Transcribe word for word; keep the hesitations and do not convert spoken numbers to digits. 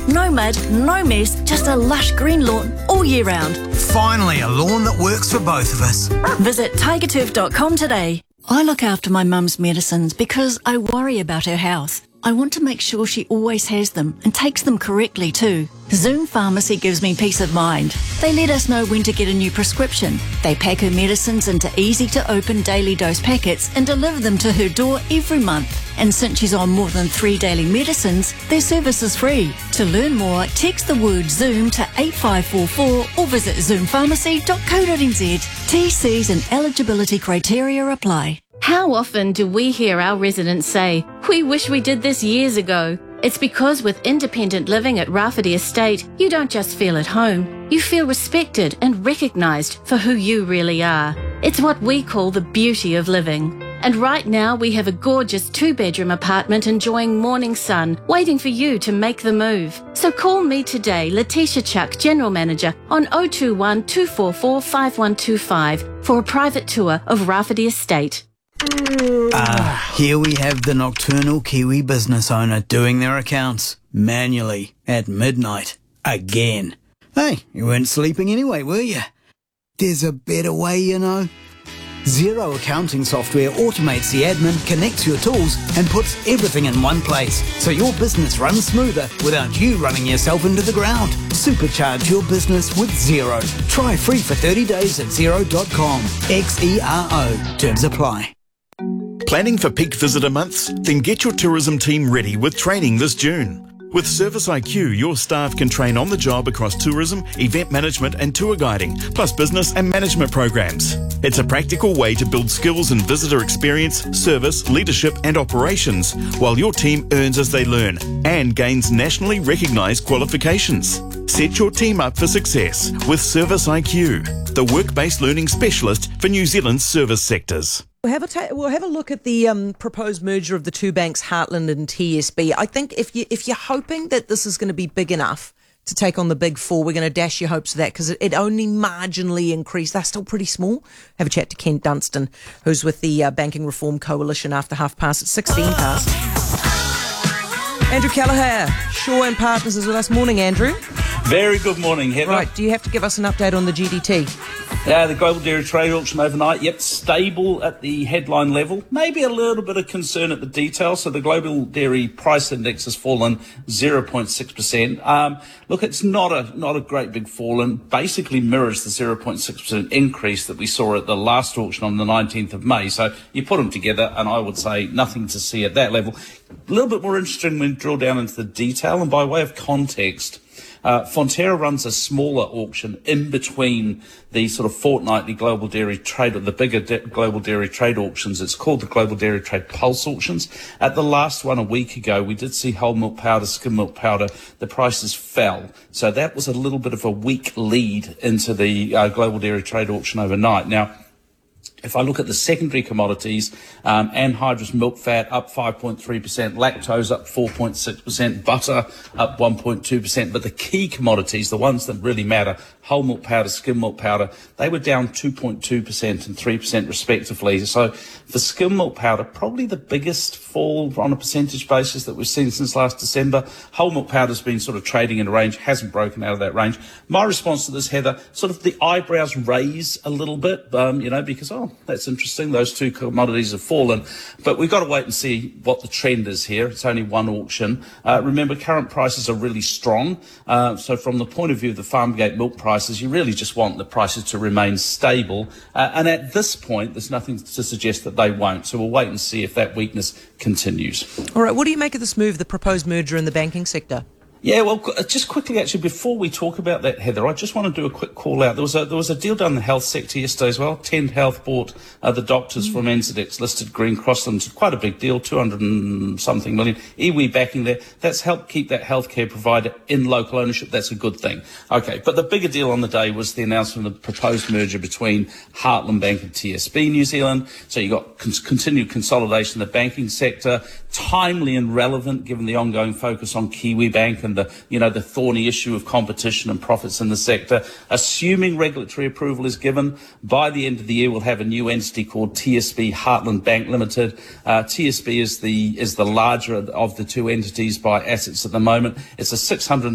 No mud, no mess, just a lush green lawn all year round. Finally, a lawn that works for both of us. Visit tiger turf dot com today. I look after my mum's medicines because I worry about her health. I want to make sure she always has them and takes them correctly too. Zoom Pharmacy gives me peace of mind. They let us know when to get a new prescription. They pack her medicines into easy-to-open daily dose packets and deliver them to her door every month. And since she's on more than three daily medicines, their service is free. To learn more, text the word Zoom to eight five four four or visit zoom pharmacy dot co dot n z. T Cs and eligibility criteria apply. How often do we hear our residents say, "We wish we did this years ago"? It's because with independent living at Rafferty Estate, you don't just feel at home, you feel respected and recognised for who you really are. It's what we call the beauty of living. And right now we have a gorgeous two-bedroom apartment enjoying morning sun, waiting for you to make the move. So call me today, Letitia Chuck, General Manager, on oh two one, two four four, five one two five for a private tour of Rafferty Estate. Ah, here we have the nocturnal Kiwi business owner doing their accounts manually at midnight again. Hey, you weren't sleeping anyway, were you? There's a better way, you know. Xero accounting software automates the admin, connects your tools, and puts everything in one place, so your business runs smoother without you running yourself into the ground. Supercharge your business with Xero. Try free for thirty days at xero dot com. X E R O. Terms apply. Planning for peak visitor months? Then get your tourism team ready with training this June. With Service I Q, your staff can train on the job across tourism, event management and tour guiding, plus business and management programs. It's a practical way to build skills in visitor experience, service, leadership and operations, while your team earns as they learn and gains nationally recognised qualifications. Set your team up for success with Service I Q, the work-based learning specialist for New Zealand's service sectors. We'll have a ta- we'll have a look at the um, proposed merger of the two banks, Heartland and T S B. I think if you if you're hoping that this is going to be big enough to take on the big four, we're going to dash your hopes of that because it, it only marginally increased. They're still pretty small. Have a chat to Kent Dunstan, who's with the uh, Banking Reform Coalition after half past at sixteen past. Andrew Kelleher, Shaw and Partners is with us. Morning, Andrew. Very good morning, Heather. Right, do you have to give us an update on the G D T? Yeah, the Global Dairy Trade Auction overnight, yep, stable at the headline level. Maybe a little bit of concern at the detail. So the Global Dairy Price Index has fallen zero point six percent. Um, look, it's not a not a great big fall and basically mirrors the zero point six percent increase that we saw at the last auction on the nineteenth of May. So you put them together and I would say nothing to see at that level. A little bit more interesting when you drill down into the detail, and by way of context, Uh, Fonterra runs a smaller auction in between the sort of fortnightly global dairy trade, or the bigger de- global dairy trade auctions. It's called the Global Dairy Trade Pulse Auctions. At the last one a week ago, we did see whole milk powder, skim milk powder, the prices fell. So that was a little bit of a weak lead into the uh, Global Dairy Trade Auction overnight. Now, if I look at the secondary commodities, um, anhydrous milk fat up five point three percent, lactose up four point six percent, butter up one point two percent. But the key commodities, the ones that really matter, whole milk powder, skim milk powder, they were down two point two percent and three percent respectively. So for skim milk powder, probably the biggest fall on a percentage basis that we've seen since last December. Whole milk powder's been sort of trading in a range, hasn't broken out of that range. My response to this, Heather, sort of the eyebrows raise a little bit, um, you know, because, oh, that's interesting. Those two commodities have fallen. But we've got to wait and see what the trend is here. It's only one auction. Uh, remember, current prices are really strong. Uh, so from the point of view of the Farmgate milk prices, you really just want the prices to remain stable. Uh, and at this point, there's nothing to suggest that they won't. So we'll wait and see if that weakness continues. All right. What do you make of this move, the proposed merger in the banking sector? Yeah, well, just quickly, actually, before we talk about that, Heather, I just want to do a quick call out. There was a there was a deal done in the health sector yesterday as well. Tend Health bought uh, the doctors mm. from N Z X listed Green Cross. It's quite a big deal, two hundred and something million. Iwi backing there. That's helped keep that healthcare provider in local ownership. That's a good thing. Okay, but the bigger deal on the day was the announcement of the proposed merger between Heartland Bank and T S B New Zealand. So you got con- continued consolidation in the banking sector, timely and relevant given the ongoing focus on Kiwi Bank and the, you know, the thorny issue of competition and profits in the sector. Assuming regulatory approval is given, by the end of the year we'll have a new entity called T S B Heartland Bank Limited. Uh, T S B is the is the larger of the two entities by assets at the moment. It's a six hundred